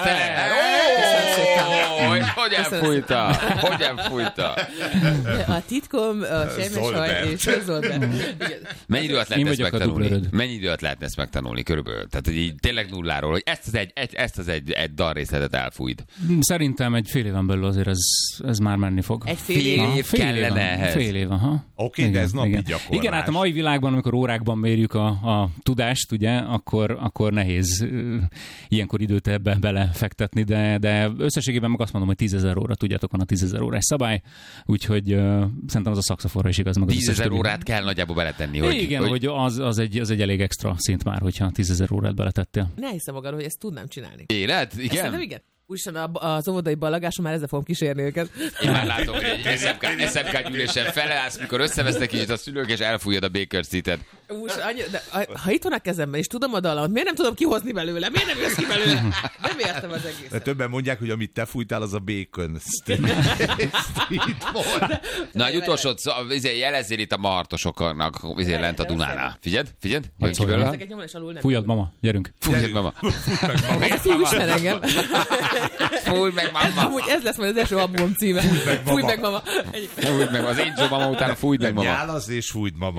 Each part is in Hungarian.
Eszter! Hogy elfújta? A titkom, a sejmeshaj és a Zolbert. Mennyi időt lehetne ezt megtanulni? Mennyi időt lehetne ezt megtanulni körülbelül? Tehát, hogy így tényleg nulláról, hogy ezt az egy dalrészletet elfújd. Szerintem egy fél éven belül azért ez már menni fog. Egy fél év kellene ehhez. Fél év, aha. Oké, de ez napi gyakorlás. Igen, hát a mai világban, amikor órákban mérjük a tudást, ugye, akkor nehéz ilyenkor időt ebbe belefektetni, de összességében meg azt mondom, hogy 10 000 óra, tudjátok, van a 10 000 órás szabály, úgyhogy szerintem az a szaxofonra is igaz. 10 000 órát kell nagyjából beletenni. Hogy az egy elég extra szint már, hogyha 10 000 órát beletettél. Ne hiszem magadról, hogy ezt tudnám csinálni. Élet? Igen? Igen. Úgyhogy az óvodai ballagáson már ezzel fogom kísérni őket. Én már látom, hogy egy SMK gyűlésen feleállsz, mikor összevesznek kicsit a szülők, és elfújod a Baker Street-et. Ha itt van a kezemben, és tudom a dallamot, miért nem tudom kihozni belőle? Miért nem jössz ki belőle? Nem értem az egészet. De többen mondják, hogy amit te fújtál, az a Bacon Street volt. Na, egy utolsó, jelezzél itt a mahartosoknak, lent a Dunánál. Figyeld? Fújjad, mama, gyerünk. Fújjad, mama. Fújj engem. Fújj meg, mama. Amúgy ez lesz majd az első album címe. Fújj meg, mama. Fújj meg, az Angel mama után fújj meg, mama. Nyálasz és fújj, mama.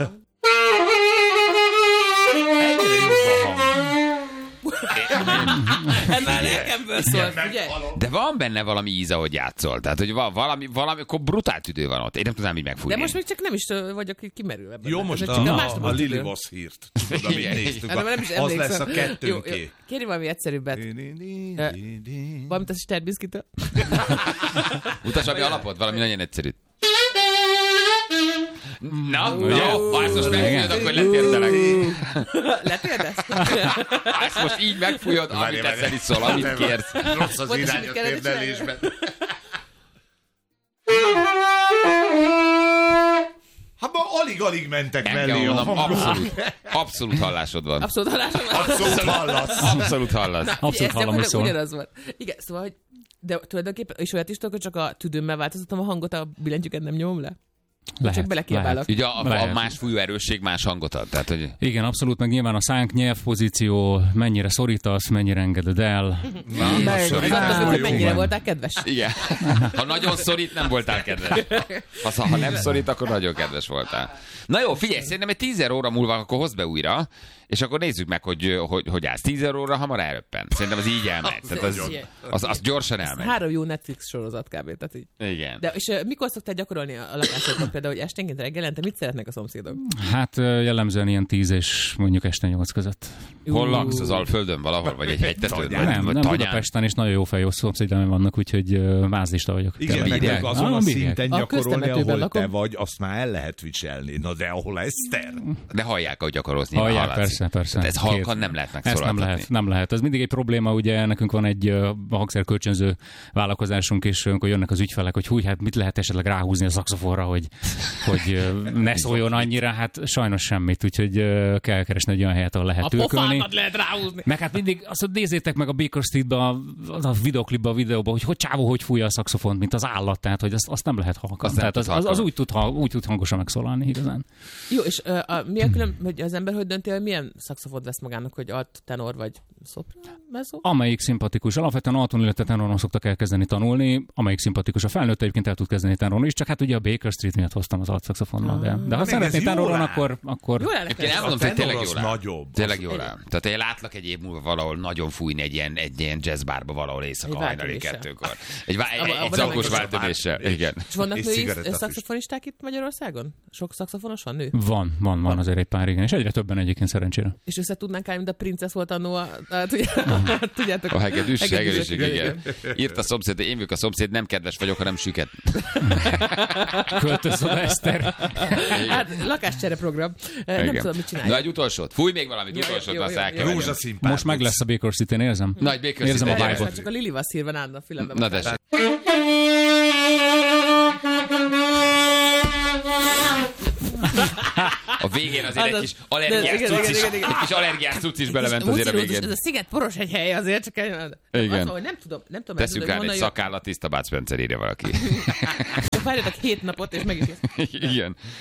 Ez már lelkemből szólt, ugye? De van benne valami íz, ahogy játszol. Tehát, hogy valami akkor brutál tüdő van ott. Én nem tudom így megfújni. De most még csak nem is vagyok kimerülve. Jó, most a Lili Voss hírt. Tudod, amit néztük. Az lesz a kettőnké. Kérj valami egyszerűbbet. Valamit az Sterbiszkitől. Mutasd valami alapot, valami nagyon egyszerű. Ha ezt most megfújod, akkor letérdelek. Letérdesz? Ha ezt most így megfújod, amit egyszer is szól, amit kérsz. Rossz az irány a térdelésben. Hát ma alig-alig mentek mellé. Abszolút hallásod van. Abszolút hallasz. Abszolút hallom, hogy szól. Ugyanaz van. Igen, szóval, hogy de tulajdonképpen, és olyat is tudok, hogy csak a tüdőmmel változtatom a hangot, a billentyűket nem nyom le. Csak belekiabálok. Ugye a más fújó erősség más hangot ad. Tehát, hogy... Igen, abszolút, meg nyilván a szánk nyelvpozíció, mennyire szorítasz, mennyire engeded el. Mennyire voltál kedves. Igen. Ha nagyon szorít, nem voltál kedves. Ha nem szorít, akkor nagyon kedves voltál. Na jó, figyelj, szerintem egy 10 000 óra múlva akkor hozd be újra, és akkor nézzük meg, hogy állsz. 10 000 óra hamar elröppen. Szerintem az így elmegy. Az gyorsan elmegy. 3 jó Netflix sorozat kb. Tehát így. Igen. De és mikor szoktál gyakorolni a lakásodban például, hogy esténként reggelente mit szeretnek a szomszédok? Hát jellemzően ilyen 10 és mondjuk este 8 között. Hol laksz? Az Alföldön valahol? Vagy egy hegytetőn? Nem, Budapesten is nagyon jó fejó szomszédjaim vannak, úgyhogy vázlista vagyok. Igen, meg azon a szinten gyakorolni, ahol te vagy, azt már el lehet viselni. Na de ahol Eszter? De hallják, hogy gyakorolni. Hallják, persze. De ez halkan nem lehet megszólaltatni. Nem lehet. Ez mindig egy probléma, ugye nekünk van egy hangszerkölcsönző vállalkozásunk, és amikor jönnek az ügyfelek, hogy húj, hát mit lehet esetleg ráhúzni a szaxofonra, hogy ne szóljon annyira, hát sajnos semmit, úgyhogy kell keresni egy olyan helyet, ahol lehet tülkölni. A lehet ráhúzni. Meg hát mindig azt, hogy nézzétek meg a Baker Streetbe, a videoklipbe, a videóban, hogy csávó, hogy fújja a szaxofont, mint az állat, tehát hogy azt nem lehet halkan. Tehát az úgy tud hangosan megszólalni igazán. Jó, és mi a külön, hogy az ember hogy dönti, hogy milyen szaxofont vesz magának, hogy alt, tenor vagy szoprán, mezzo? Amelyik szimpatikus. Alapvetően alton, illetve tenoron szoktak elkezdeni tanulni, amelyik szimpatikus. A felnőtt egyébként el tud kezdeni tenoron is, csak hát ugye a Baker Street miatt hoztam az alt szaxofonnal, de ha szeretnél tenoron, akkor... Jól áll. Én elmondom, hogy tényleg jól áll. Nagyobb. Tényleg jól áll. Tehát én látlak egy év múlva valahol nagyon fújni egy ilyen jazzbárba valahol éjszaka hajnali 2-kor. Egy zakos váltöméssel. Igen. És vannak női szaxofonisták itt Magyarországon? Sok szaxofonos van nő? Van azért egy pár, igen. És egyre többen egyébként szerencsére. És össze tudnánk állni, mint a Princess volt annó, tudjátok? A hegedűs, igen. Írt a szomszéd, én vagyok a szomszéd, nem kedves vagyok, hanem süket. Költöz oda, Eszter. Hát lakáscsere program. Nem tudom, mit csinálni. Na, egy utolsót. Fújj még valamit, utolsót, azt elkeverem. Rózsaszín. Most meg lesz a Baker City-n, érzem? Nagy Baker Érzem a vibe-ot. Csak a Lili Voss hírben állna a filmben. Na, tessék. A végén azért egy kis allergiás cucc is belement azért a végén. Ez a sziget poros egy hely azért, csak igen. Nem tudom. Teszünk rá egy szakállat, tiszta Bud Spencer írja valaki. Várjatok 7 napot, és meg is. Igen.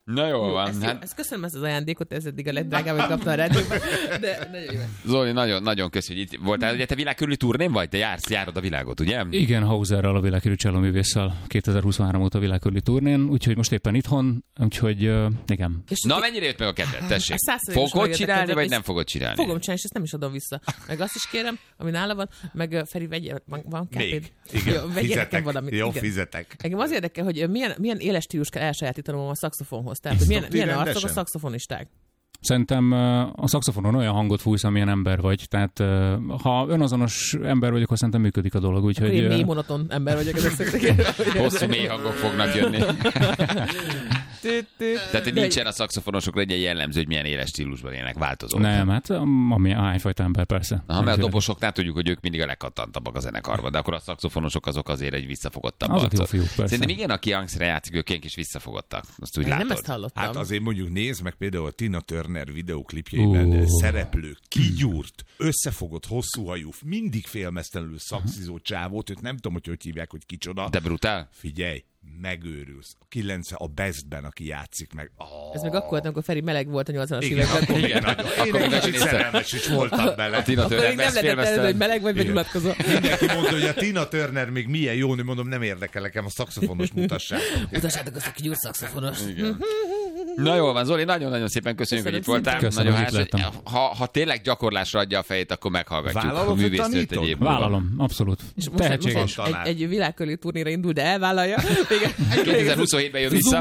Na jól van. Ezt köszönöm ezt az ajándékot, ez eddig a legdrágább, hogy kaptam a rádióban. De nagyon jó. Zoli, nagyon köszi, hogy itt voltál. Ugye te világkörüli turnén vagy? Te járod a világot, ugye? Igen, Hauserrel, a világkörüli csellóművésszel 2023 óta világkörüli turnén, úgyhogy most éppen itthon, úgyhogy igen. Na, mennyire jött meg a kedved? Tessék. Fogod csinálni, vagy nem fogod csinálni? Fogom csinálni, és ezt nem is adom vissza. Meg azt is kérem, ami nála van, meg Feri, vegye, van kápéd. Igen, fizetek. Engem az érdekel, hogy milyen éles stílus kell elsajátítanom a szaxofonhoz. Tehát, milyen arcok a szaxofonisták. Szerintem a szaxofonon olyan hangot fújsz, amilyen ember vagy. Tehát ha önazonos ember vagyok, akkor szerintem működik a dolog. Úgyhogy, én mély monoton ember vagyok. Hosszú mély hangok fognak jönni. Tehát, hogy nincsen a szaxofonosokra egy jellemző, hogy milyen éles stílusban élnek, változó. Nem, hát hányfajta ember persze. Mert a dobosoknál tudjuk, hogy ők mindig a legkattantabbak a zenekarban, de akkor a szaxofonosok azok azért egy visszafogottabb arcok. Szerintem igen, aki hangszerre játszik, ők is visszafogottak. Azt úgy látod. Nem ezt hallottam. Hát azért mondjuk nézd meg például a Tina Turner videóklipjeiben szereplő, kigyúrt, összefogott, hosszú hajú, mindig félmeztelenül szakszizó csávót, őt nem tudom, hogy hívják, hogy kicsoda. De brutál. Figyelj, megőrülsz. A 90 a Bestben, aki játszik meg. Ez meg akkor volt, amikor Feri meleg volt a 80-as években. Igen, én egy kicsit szerelmes is voltam bele. Akkor még nem lehetett előtt, hogy meleg vagy unatkozó. Mindenki mondta, hogy a Tina Turner még milyen jó, mondom, nem érdekel nekem, a szaxofonos mutassátok. Mutassátok azt a kigyúrt szaxofonos. Na jól van, Zoli, nagyon-nagyon szépen köszönjük, hogy itt voltál. Köszönöm, nagyon hálás, ha tényleg gyakorlásra adja a fejét, akkor meghallgatjuk. Vállalod, hogy tanítod? Vállalom, abszolom, abszolút. Egy világkörüli turnéra indul, de elvállalja. 2027-ben jön vissza.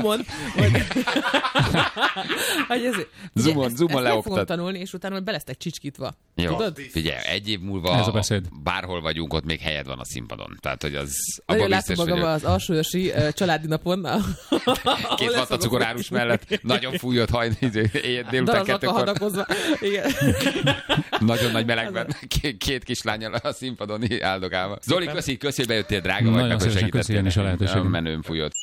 Zoomon leoktat. Fogom tanulni, és utána be lesztek csicskítva. Jó, figyelj, egy év múlva bárhol vagyunk, ott még helyed van a színpadon. Tehát, hogy az nagyon látom magam az alsóörsi családi napon. Két vatta cukorárus mellett, nagyon fújott délután 2-kor. Nagyon nagy melegben, két kislánnyal a színpadon áldogálva. Zoli, köszi, hogy bejöttél, drága vagy, meg hogy segítettél. Köszi, én is a lehetőségem. Menőn fújott.